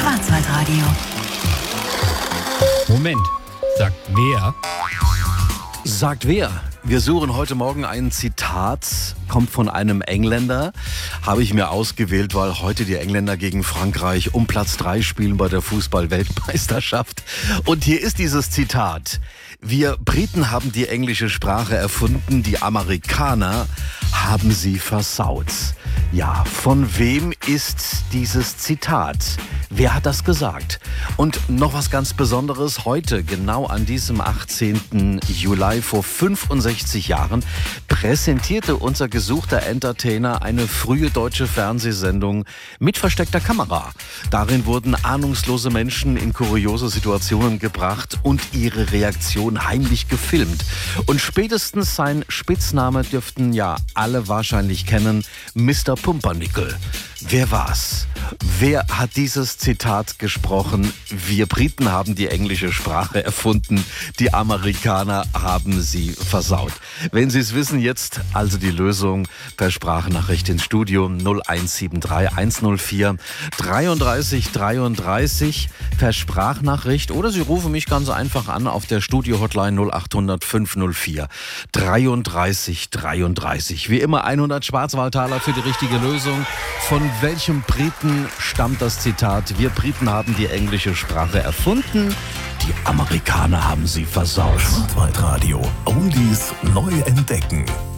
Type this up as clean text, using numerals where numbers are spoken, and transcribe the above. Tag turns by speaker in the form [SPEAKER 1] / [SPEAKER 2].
[SPEAKER 1] Schwarzwaldradio.
[SPEAKER 2] Moment, sagt wer?
[SPEAKER 3] Sagt wer? Wir suchen heute Morgen ein Zitat, kommt von einem Engländer, habe ich mir ausgewählt, weil heute die Engländer gegen Frankreich um Platz 3 spielen bei der Fußball-Weltmeisterschaft. Und hier ist dieses Zitat: Wir Briten haben die englische Sprache erfunden, die Amerikaner haben sie versaut. Ja, von wem ist dieses Zitat? Wer hat das gesagt? Und noch was ganz Besonderes, heute, genau an diesem 18. Juli vor 65 Jahren, präsentierte unser gesuchter Entertainer eine frühe deutsche Fernsehsendung mit versteckter Kamera. Darin wurden ahnungslose Menschen in kuriose Situationen gebracht und ihre Reaktion heimlich gefilmt. Und spätestens sein Spitzname dürften ja alle wahrscheinlich kennen: Mr. Pumpernickel. Wer war's? Wer hat dieses Zitat gesprochen? Wir Briten haben die englische Sprache erfunden, die Amerikaner haben sie versaut. Wenn Sie es wissen, jetzt also die Lösung per Sprachnachricht ins Studio 0173 104 33 33 per Sprachnachricht, oder Sie rufen mich ganz einfach an auf der Studio-Hotline 0800 504 33 33. Wie immer 100 Schwarzwaldtaler für die richtige Lösung. Von welchem Briten stammt das Zitat? Wir Briten haben die englische Sprache erfunden, die Amerikaner haben sie versaut.
[SPEAKER 4] Schwarzwaldradio. Oldies neu entdecken.